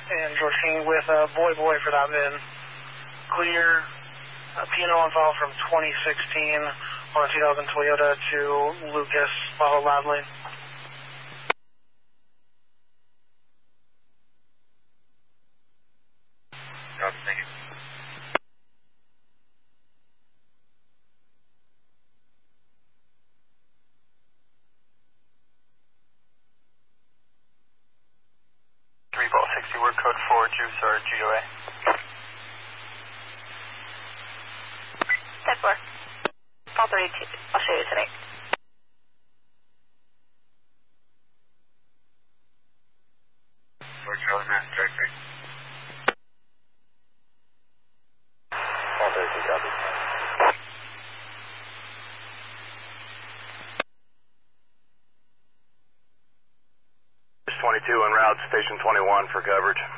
and George King with Boy for that VIN. Clear P&O on file from 2016 on a 2000 Toyota to Lucas, Bravo Loudly. Thank you. Ball 60, word code 4, Juice or GOA. 10-4. Call 32. I'll show you tonight. George Charlie Mass, Drag 3. Call 32, copy. 22 en route, station 21 for coverage.